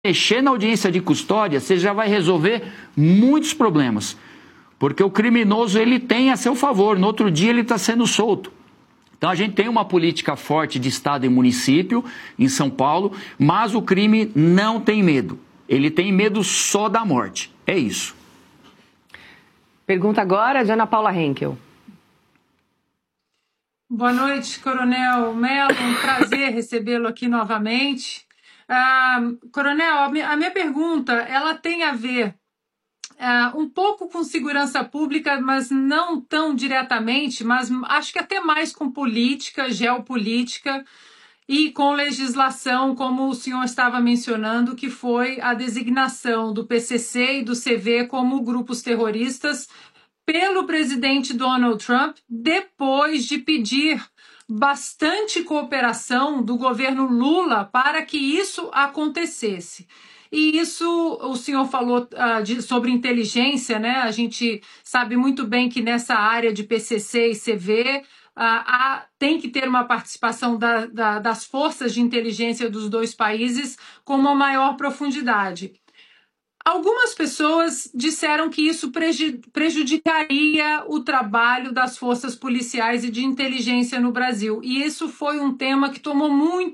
mexer na audiência de custódia, você já vai resolver muitos problemas. Porque o criminoso, ele tem a seu favor, no outro dia ele está sendo solto. Então a gente tem uma política forte de Estado e município em São Paulo, mas o crime não tem medo. Ele tem medo só da morte. É isso. Pergunta agora de Ana Paula Henkel. Boa noite, Coronel Mello. Um prazer recebê-lo aqui novamente. Coronel, a minha pergunta ela tem a ver um pouco com segurança pública, mas não tão diretamente, mas acho que até mais com política, geopolítica e com legislação, como o senhor estava mencionando, que foi a designação do PCC e do CV como grupos terroristas pelo presidente Donald Trump, depois de pedir bastante cooperação do governo Lula para que isso acontecesse. E isso, o senhor falou sobre inteligência, né? A gente sabe muito bem que nessa área de PCC e CV tem que ter uma participação das forças de inteligência dos dois países com uma maior profundidade. Algumas pessoas disseram que isso prejudicaria o trabalho das forças policiais e de inteligência no Brasil. E isso foi um tema que tomou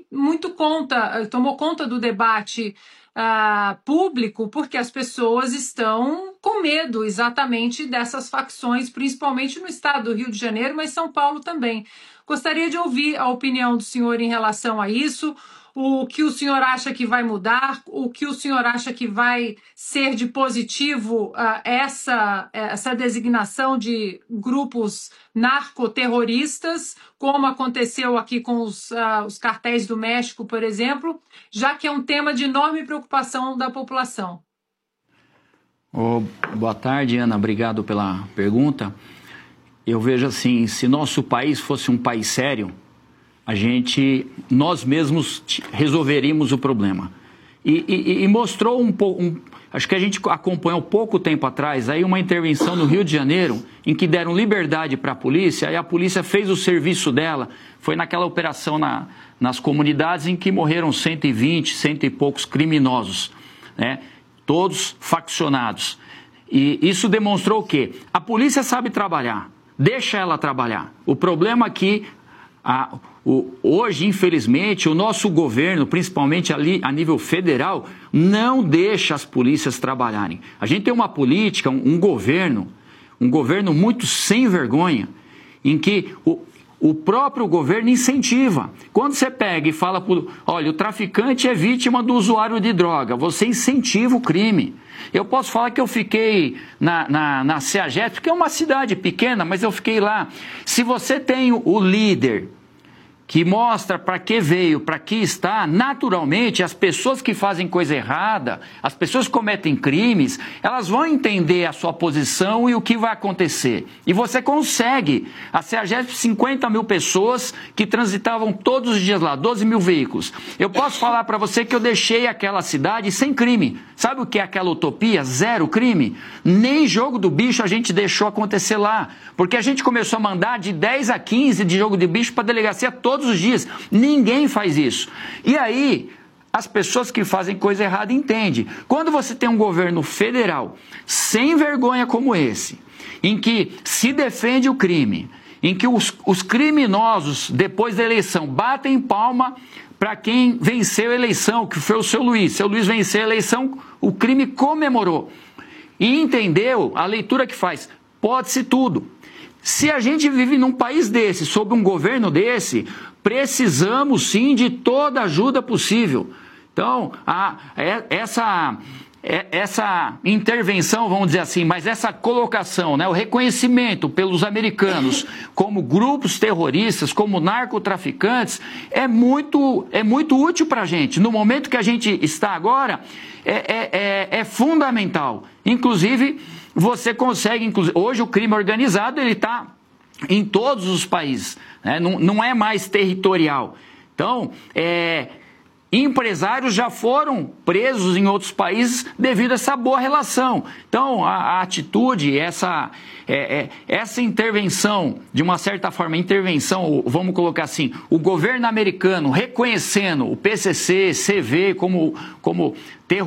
conta do debate público, porque as pessoas estão com medo exatamente dessas facções, principalmente no estado do Rio de Janeiro, mas São Paulo também. Gostaria de ouvir a opinião do senhor em relação a isso. O que o senhor acha que vai mudar, o que o senhor acha que vai ser de positivo essa designação de grupos narcoterroristas, como aconteceu aqui com os cartéis do México, por exemplo, já que é um tema de enorme preocupação da população. Boa tarde, Ana. Obrigado pela pergunta. Eu vejo assim, se nosso país fosse um país sério, nós mesmos resolveríamos o problema. E mostrou acho que a gente acompanhou pouco tempo atrás aí uma intervenção no Rio de Janeiro em que deram liberdade para a polícia, e a polícia fez o serviço dela. Foi naquela operação nas comunidades em que morreram 120, cento e poucos criminosos, né? Todos faccionados. E isso demonstrou o quê? A polícia sabe trabalhar, deixa ela trabalhar. O problema aqui... Hoje, infelizmente, o nosso governo, principalmente ali a nível federal, não deixa as polícias trabalharem. A gente tem uma política, um governo muito sem vergonha, em que o próprio governo incentiva. Quando você pega e fala, olha, o traficante é vítima do usuário de droga, você incentiva o crime. Eu posso falar que eu fiquei na CEAGESP, porque é uma cidade pequena, mas eu fiquei lá. Se você tem o líder que mostra para que veio, para que está, naturalmente as pessoas que fazem coisa errada, as pessoas que cometem crimes, elas vão entender a sua posição e o que vai acontecer. E você consegue. A CEAGESP, 50 mil pessoas que transitavam todos os dias lá, 12 mil veículos. Eu posso falar para você que eu deixei aquela cidade sem crime. Sabe o que é aquela utopia? Zero crime. Nem jogo do bicho a gente deixou acontecer lá. Porque a gente começou a mandar de 10 a 15 de jogo de bicho para a delegacia todos os dias. Ninguém faz isso. E aí, as pessoas que fazem coisa errada entendem. Quando você tem um governo federal sem vergonha como esse, em que se defende o crime, em que os criminosos, depois da eleição, batem palma para quem venceu a eleição, que foi o seu Luiz. Seu Luiz venceu a eleição, o crime comemorou. E entendeu a leitura que faz. Pode-se tudo. Se a gente vive num país desse, sob um governo desse, precisamos sim de toda a ajuda possível. Então, essa intervenção, vamos dizer assim, mas essa colocação, né, o reconhecimento pelos americanos como grupos terroristas, como narcotraficantes, é muito útil para a gente. No momento que a gente está agora, é fundamental. Inclusive, você consegue... Hoje o crime organizado está em todos os países, né? Não é mais territorial. Então, empresários já foram presos em outros países devido a essa boa relação. Então, a atitude, essa intervenção, de uma certa forma, vamos colocar assim, o governo americano reconhecendo o PCC, CV como